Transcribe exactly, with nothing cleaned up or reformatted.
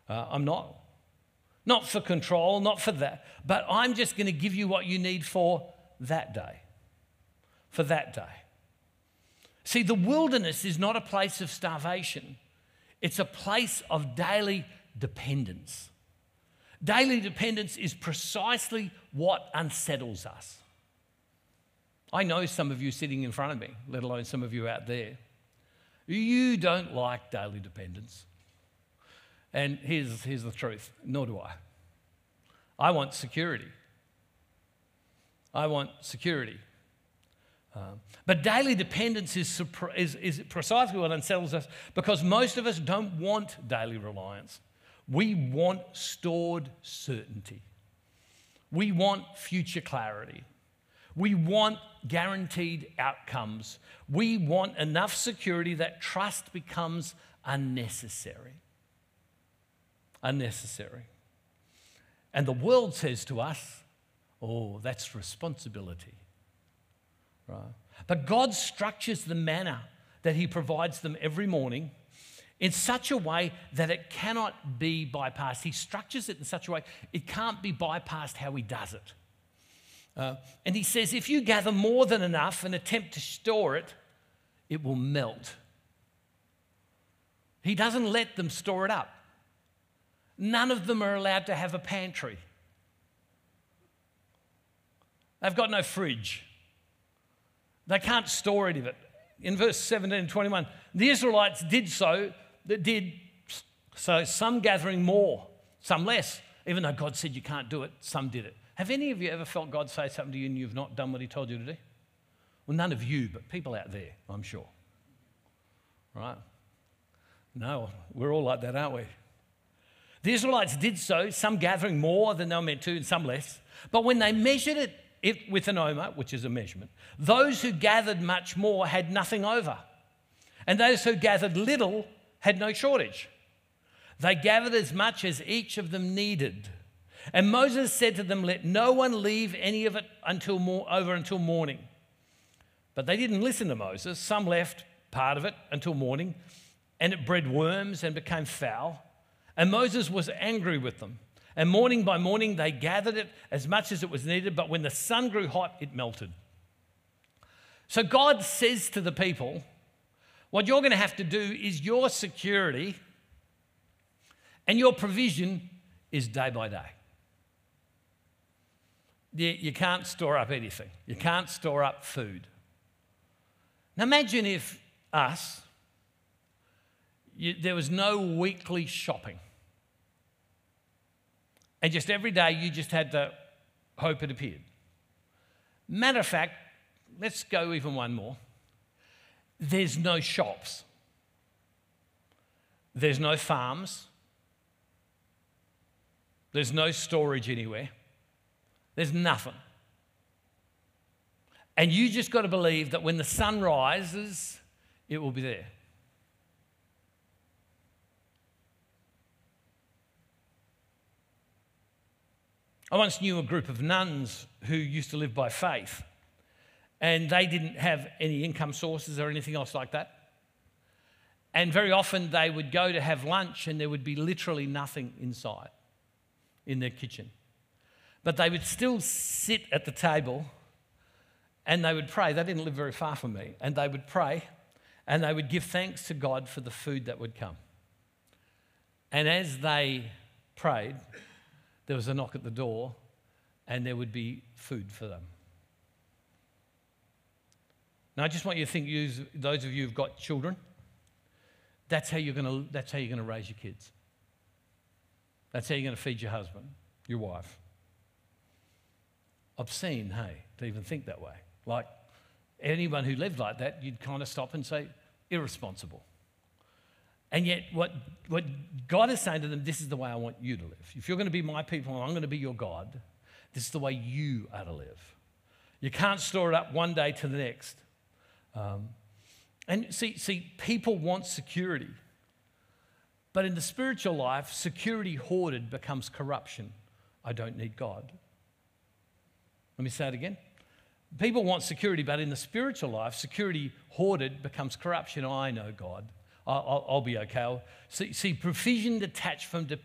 Uh, I'm not. Not for control, not for that, but I'm just going to give you what you need for that day. For that day. See, the wilderness is not a place of starvation. It's a place of daily dependence. Daily dependence is precisely what unsettles us. I know some of you sitting in front of me, let alone some of you out there. You don't like daily dependence. And here's, here's the truth, nor do I. I want security. I want security. Um, but daily dependence is, is, is precisely what unsettles us, because most of us don't want daily reliance. We want stored certainty. We want future clarity. We want guaranteed outcomes. We want enough security that trust becomes unnecessary. Unnecessary. And the world says to us, oh, that's responsibility. Right? But God structures the manna that he provides them every morning in such a way that it cannot be bypassed. He structures it in such a way it can't be bypassed how he does it. Uh, and he says, if you gather more than enough and attempt to store it, it will melt. He doesn't let them store it up. None of them are allowed to have a pantry. They've got no fridge. They can't store any of it. In verse seventeen and twenty-one, the Israelites did so, that did so, some gathering more, some less. Even though God said you can't do it, some did it. Have any of you ever felt God say something to you and you've not done what he told you to do? Well, none of you, but people out there, I'm sure. Right? No, we're all like that, aren't we? The Israelites did so, some gathering more than they were meant to and some less. But when they measured it, it with an omer, which is a measurement, those who gathered much more had nothing over. And those who gathered little had no shortage. They gathered as much as each of them needed. And Moses said to them, let no one leave any of it until more, over until morning. But they didn't listen to Moses. Some left part of it until morning, and it bred worms and became foul. And Moses was angry with them. And morning by morning they gathered it as much as it was needed, but when the sun grew hot, it melted. So God says to the people, what you're going to have to do is your security and your provision is day by day. You, you can't store up anything. You can't store up food. Now imagine if us, you, there was no weekly shopping. And just every day you just had to hope it appeared. Matter of fact, let's go even one more. There's no shops. There's no farms. There's no storage anywhere. There's nothing. And you just got to believe that when the sun rises, it will be there. I once knew a group of nuns who used to live by faith, and they didn't have any income sources or anything else like that. And very often they would go to have lunch and there would be literally nothing inside in their kitchen. But they would still sit at the table and they would pray. They didn't live very far from me. And they would pray and they would give thanks to God for the food that would come. And as they prayed, there was a knock at the door and there would be food for them. Now, I just want you to think, you, those of you who've got children, that's how you're going to, that's how you're going to raise your kids. That's how you're going to feed your husband, your wife. Obscene, hey, to even think that way. Like anyone who lived like that, you'd kind of stop and say, irresponsible. And yet what, what God is saying to them, this is the way I want you to live. If you're going to be my people and I'm going to be your God, this is the way you are to live. You can't store it up one day to the next. Um, and see, see, people want security. But in the spiritual life, security hoarded becomes corruption. I don't need God. Let me say it again. People want security, but in the spiritual life, security hoarded becomes corruption. Oh, I know God. I'll, I'll be okay. I'll, see, see, provision detached from dependence